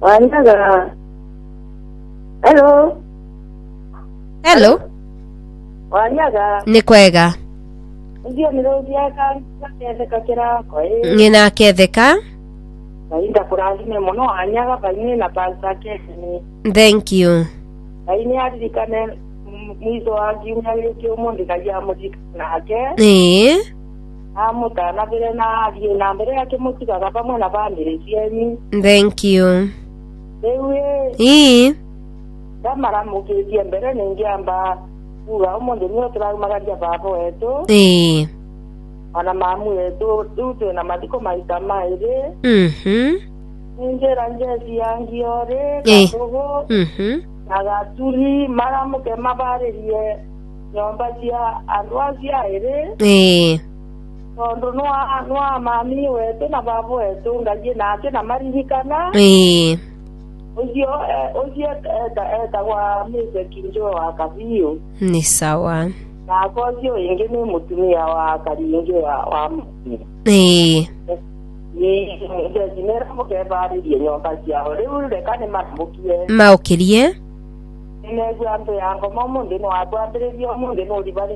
Wanyaga. Hello. Hello. Wanyaga. Ni kwega. Ndio nirodia ketheka kirako Ngina ketheka. Nainda kurangine muno Wanyaga baini na pasta kethini. Thank you. Baini adirikane mwizo wa kiumia giki umundi kagia mujika nake. Amutana vile na athie na mbere yake mutigaga pamwe na bamiri cieni. Thank you. Ewe. Ndamara mukirie mbere ningiamba kuga umundi niyo turamagaria baba wetu. Ona mamu wetu tutu na mathiko maita mairi. Njera njezi yangiore kadogo. Na gaturi maramuke mabaririe nyomba cia andu acia iri. Tondu nwa mami wetu na baba wetu ngagie nake na maririkana. Ucio etagwa Mese Kinjo wa Kabiu. Ni sawa. Na kocio ingi ni mutumia wa Karingi wa Muti. Ni ngira mukebaririe nyomba ciao riu reka ni mamukie. Maukirie. Negwa mbe yango mundi no atwambiririe mundi no ribari